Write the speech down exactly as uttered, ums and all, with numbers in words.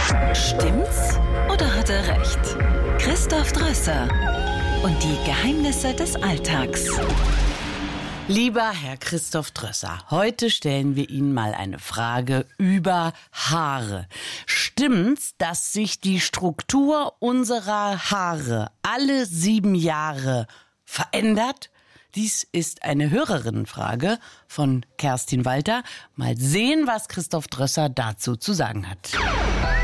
Stimmt's oder hat er recht? Christoph Drösser und die Geheimnisse des Alltags. Lieber Herr Christoph Drösser, heute stellen wir Ihnen mal eine Frage über Haare. Stimmt's, dass sich die Struktur unserer Haare alle sieben Jahre verändert? Dies ist eine Hörerinnenfrage von Kerstin Walter. Mal sehen, was Christoph Drösser dazu zu sagen hat.